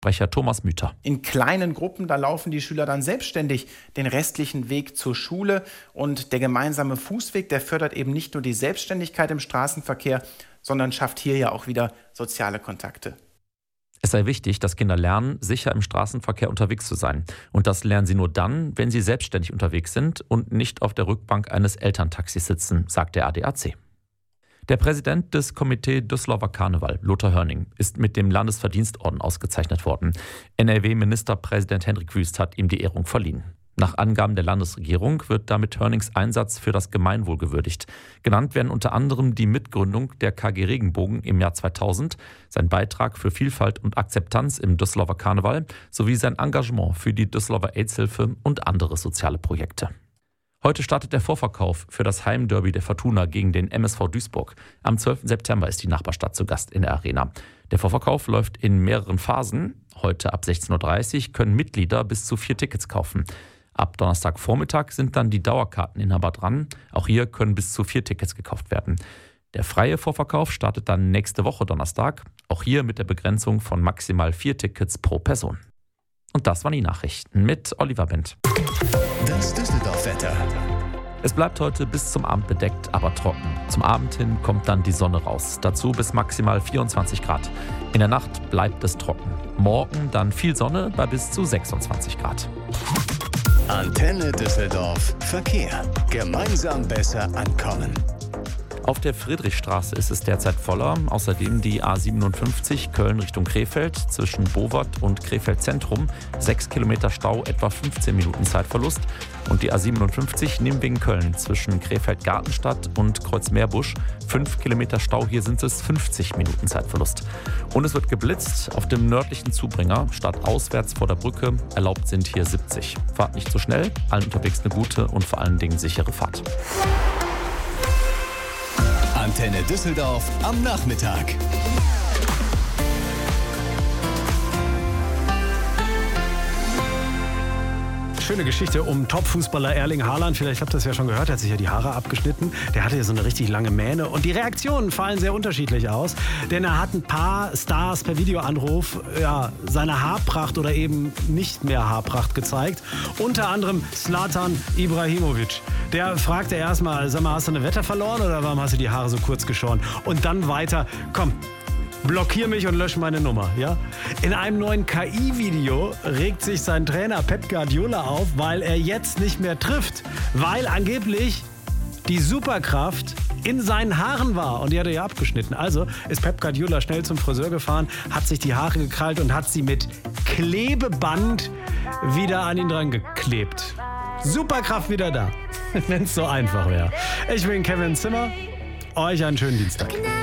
Sprecher Thomas Müther. In kleinen Gruppen, da laufen die Schüler dann selbstständig den restlichen Weg zur Schule. Und der gemeinsame Fußweg, der fördert eben nicht nur die Selbstständigkeit im Straßenverkehr, sondern schafft hier ja auch wieder soziale Kontakte. Es sei wichtig, dass Kinder lernen, sicher im Straßenverkehr unterwegs zu sein. Und das lernen sie nur dann, wenn sie selbstständig unterwegs sind und nicht auf der Rückbank eines Elterntaxis sitzen, sagt der ADAC. Der Präsident des Komitee Düsseldorfer Karneval, Lothar Hörning, ist mit dem Landesverdienstorden ausgezeichnet worden. NRW-Ministerpräsident Hendrik Wüst hat ihm die Ehrung verliehen. Nach Angaben der Landesregierung wird damit Hörnings Einsatz für das Gemeinwohl gewürdigt. Genannt werden unter anderem die Mitgründung der KG Regenbogen im Jahr 2000, sein Beitrag für Vielfalt und Akzeptanz im Düsseldorfer Karneval sowie sein Engagement für die Düsseldorfer AIDS-Hilfe und andere soziale Projekte. Heute startet der Vorverkauf für das Heimderby der Fortuna gegen den MSV Duisburg. Am 12. September ist die Nachbarstadt zu Gast in der Arena. Der Vorverkauf läuft in mehreren Phasen. Heute ab 16.30 Uhr können Mitglieder bis zu 4 Tickets kaufen. Ab Donnerstagvormittag sind dann die Dauerkarteninhaber dran. Auch hier können bis zu 4 Tickets gekauft werden. Der freie Vorverkauf startet dann nächste Woche Donnerstag. Auch hier mit der Begrenzung von maximal 4 Tickets pro Person. Und das waren die Nachrichten mit Oliver Bent. Das Düsseldorf-Wetter. Es bleibt heute bis zum Abend bedeckt, aber trocken. Zum Abend hin kommt dann die Sonne raus. Dazu bis maximal 24 Grad. In der Nacht bleibt es trocken. Morgen dann viel Sonne bei bis zu 26 Grad. Antenne Düsseldorf Verkehr. Gemeinsam besser ankommen. Auf der Friedrichstraße ist es derzeit voller. Außerdem die A57 Köln Richtung Krefeld zwischen Bowert und Krefeld Zentrum. 6 Kilometer Stau, etwa 15 Minuten Zeitverlust. Und die A57 Nimwegen-Köln zwischen Krefeld Gartenstadt und Kreuzmeerbusch. 5 Kilometer Stau, hier sind es 50 Minuten Zeitverlust. Und es wird geblitzt auf dem nördlichen Zubringer. Stadtauswärts vor der Brücke erlaubt sind hier 70. Fahrt nicht so schnell, allen unterwegs eine gute und vor allen Dingen sichere Fahrt. Antenne Düsseldorf am Nachmittag. Schöne Geschichte um Topfußballer Erling Haaland. Vielleicht habt ihr das ja schon gehört, er hat sich ja die Haare abgeschnitten. Der hatte ja so eine richtig lange Mähne. Und die Reaktionen fallen sehr unterschiedlich aus. Denn er hat ein paar Stars per Videoanruf seine Haarpracht oder eben nicht mehr Haarpracht gezeigt. Unter anderem Zlatan Ibrahimovic. Der fragte erstmal, sag mal, hast du eine Wette verloren oder warum hast du die Haare so kurz geschoren? Und dann weiter, komm, blockier mich und lösch meine Nummer. Ja? In einem neuen KI-Video regt sich sein Trainer Pep Guardiola auf, weil er jetzt nicht mehr trifft. Weil angeblich die Superkraft in seinen Haaren war. Und die hat er ja abgeschnitten. Also ist Pep Guardiola schnell zum Friseur gefahren, hat sich die Haare gekrallt und hat sie mit Klebeband wieder an ihn dran geklebt. Superkraft wieder da. Wenn es so einfach wäre. Ich bin Kevin Zimmer. Euch einen schönen Dienstag.